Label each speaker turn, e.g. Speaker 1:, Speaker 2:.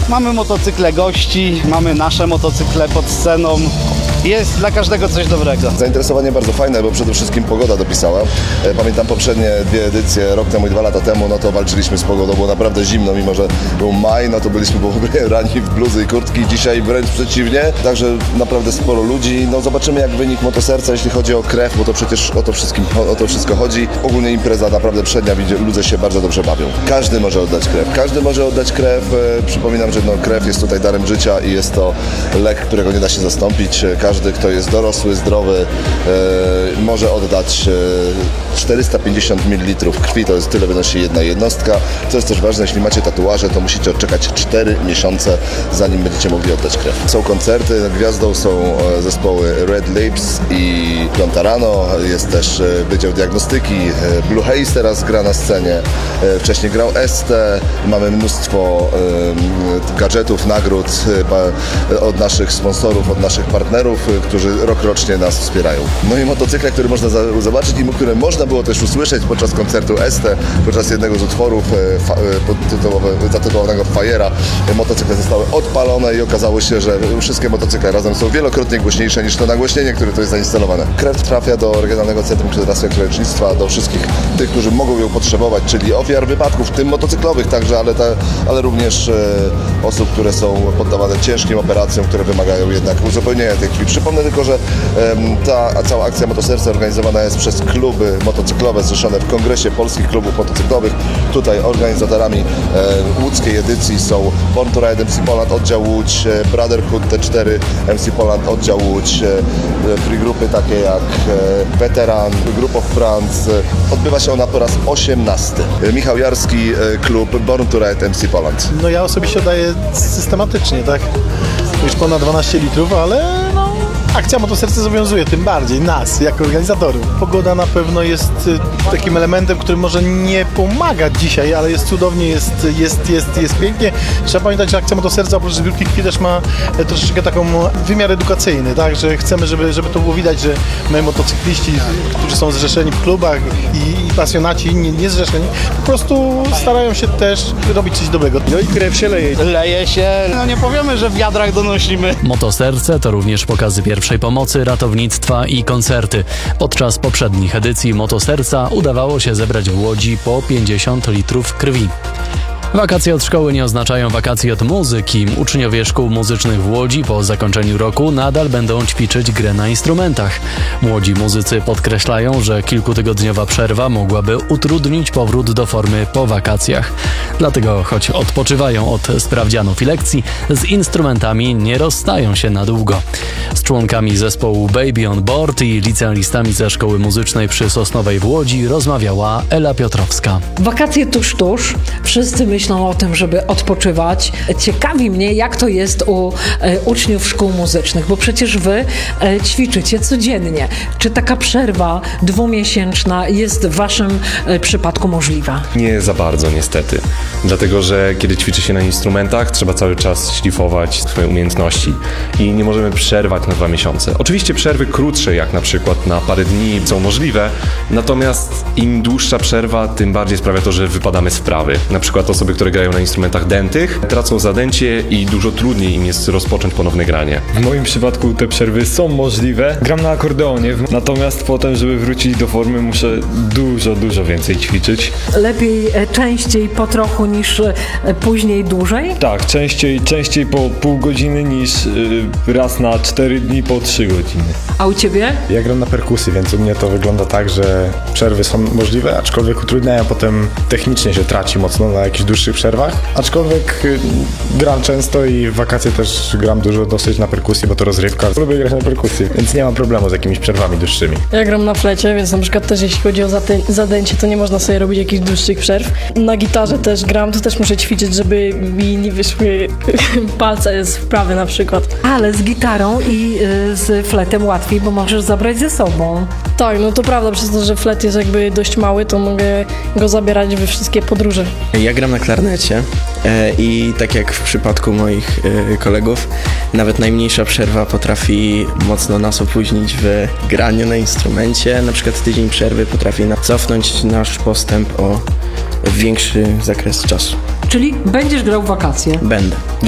Speaker 1: Mamy motocykle gości, mamy nasze motocykle pod sceną. Jest dla każdego coś dobrego.
Speaker 2: Zainteresowanie bardzo fajne, bo przede wszystkim pogoda dopisała. Pamiętam poprzednie 2 edycje, rok temu i 2 lata temu, no to walczyliśmy z pogodą, było naprawdę zimno, mimo że był maj, no to byliśmy rani w bluzy i kurtki, dzisiaj wręcz przeciwnie, także naprawdę sporo ludzi. No zobaczymy jak wynik Motoserca, jeśli chodzi o krew, bo to przecież o to wszystko chodzi. Ogólnie impreza naprawdę przednia, ludzie się bardzo dobrze bawią. Każdy może oddać krew, przypominam, że no, krew jest tutaj darem życia i jest to lek, którego nie da się zastąpić. Każdy, kto jest dorosły, zdrowy, może oddać 450 ml krwi, to jest tyle wynosi jedna jednostka. Co jest też ważne, jeśli macie tatuaże, to musicie odczekać 4 miesiące, zanim będziecie mogli oddać krew. Są koncerty, gwiazdą są zespoły Red Lips i Piątarano, jest też Wydział Diagnostyki, Blue Haze teraz gra na scenie, wcześniej grał Este, mamy mnóstwo gadżetów, nagród od naszych sponsorów, od naszych partnerów, którzy rokrocznie nas wspierają. No i motocykle, które można zobaczyć i które można było też usłyszeć podczas koncertu Este, podczas jednego z utworów zatytułowanego Fire'a. Motocykle zostały odpalone i okazało się, że wszystkie motocykle razem są wielokrotnie głośniejsze niż to nagłośnienie, które tu jest zainstalowane. Krew trafia do Regionalnego Centrum Krwiodawstwa i Krwiolecznictwa, do wszystkich tych, którzy mogą ją potrzebować, czyli ofiar wypadków, w tym motocyklowych także, ale również osób, które są poddawane ciężkim operacjom, które wymagają jednak uzupełnienia tej krwi. Przypomnę tylko, że ta cała akcja Motoserca organizowana jest przez kluby motocyklowe zrzeszone w Kongresie Polskich Klubów Motocyklowych. Tutaj organizatorami łódzkiej edycji są Born to Ride MC Poland, oddział Łódź, Brotherhood T4 MC Poland, oddział Łódź, free grupy takie jak Veteran, Group of Friends. Odbywa się ona po raz 18. Michał Jarski, klub Born to Ride MC Poland.
Speaker 3: No ja osobiście oddaję systematycznie, tak? Już ponad 12 litrów, ale no, akcja Motoserce zobowiązuje tym bardziej nas, jako organizatorów. Pogoda na pewno jest takim elementem, który może nie pomagać dzisiaj, ale jest cudownie, jest pięknie. Trzeba pamiętać, że akcja Motoserca oprócz zbiórki krwi też ma troszeczkę taką wymiar edukacyjny, tak? Że chcemy, żeby to było widać, że my motocykliści, którzy są zrzeszeni w klubach i pasjonaci, inni niezrzeszeni, po prostu starają się też robić coś dobrego. No i krew się leje.
Speaker 1: Leje się, no nie powiemy, że w wiadrach donosimy.
Speaker 4: Motoserce to również pokazy pierwszej pomocy, ratownictwa i koncerty. Podczas poprzednich edycji Motoserca udawało się zebrać w Łodzi po 50 litrów krwi. Wakacje od szkoły nie oznaczają wakacji od muzyki. Uczniowie szkół muzycznych w Łodzi po zakończeniu roku nadal będą ćwiczyć grę na instrumentach. Młodzi muzycy podkreślają, że kilkutygodniowa przerwa mogłaby utrudnić powrót do formy po wakacjach. Dlatego, choć odpoczywają od sprawdzianów i lekcji, z instrumentami nie rozstają się na długo. Z członkami zespołu Baby on Board i licealistami ze szkoły muzycznej przy Sosnowej w Łodzi rozmawiała Ela Piotrowska.
Speaker 5: Wakacje tuż. Wszyscy myślą o tym, żeby odpoczywać. Ciekawi mnie, jak to jest u uczniów szkół muzycznych, bo przecież wy ćwiczycie codziennie. Czy taka przerwa 2-miesięczna jest w waszym przypadku możliwa?
Speaker 6: Nie za bardzo niestety, dlatego że kiedy ćwiczy się na instrumentach, trzeba cały czas szlifować swoje umiejętności i nie możemy przerwać na 2 miesiące. Oczywiście przerwy krótsze, jak na przykład na parę dni, są możliwe, natomiast im dłuższa przerwa, tym bardziej sprawia to, że wypadamy z wprawy. Na przykład osoby, które grają na instrumentach dętych, tracą zadęcie i dużo trudniej im jest rozpocząć ponowne granie.
Speaker 7: W moim przypadku te przerwy są możliwe. Gram na akordeonie, natomiast potem, żeby wrócić do formy, muszę dużo więcej ćwiczyć.
Speaker 5: Lepiej częściej po trochu niż później dłużej?
Speaker 7: Tak, częściej po pół godziny niż raz na 4 dni po 3 godziny.
Speaker 5: A u ciebie?
Speaker 8: Ja gram na perkusji, więc u mnie to wygląda tak, że przerwy są możliwe, aczkolwiek utrudniają, potem technicznie się traci mocno na jakichś dłuższych przerwach, aczkolwiek gram często i w wakacje też gram dosyć na perkusji, bo to rozrywka. Lubię grać na perkusji, więc nie mam problemu z jakimiś przerwami dłuższymi.
Speaker 9: Ja gram na flecie, więc na przykład też jeśli chodzi o zadęcie, to nie można sobie robić jakichś dłuższych przerw. Na gitarze też gram, to też muszę ćwiczyć, żeby mi nie wyszły palce z wprawy na przykład.
Speaker 5: Ale z gitarą i z fletem łatwiej, bo możesz zabrać ze sobą.
Speaker 9: Tak, no to prawda, przez to, że flet jest jakby dość mały, to mogę go zabierać we wszystkie podróże.
Speaker 10: Ja gram na klarnecie i tak jak w przypadku moich kolegów, nawet najmniejsza przerwa potrafi mocno nas opóźnić w graniu na instrumencie. Na przykład tydzień przerwy potrafi cofnąć nasz postęp o większy zakres czasu.
Speaker 5: Czyli będziesz grał w wakacje?
Speaker 10: Będę.